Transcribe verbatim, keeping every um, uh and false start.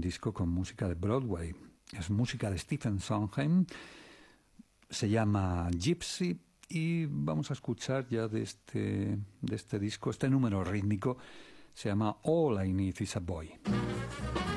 disco con música de Broadway. Es música de Stephen Sondheim, se llama Gypsy, y vamos a escuchar ya de este, de este disco, este número rítmico se llama All I Need Is a Boy.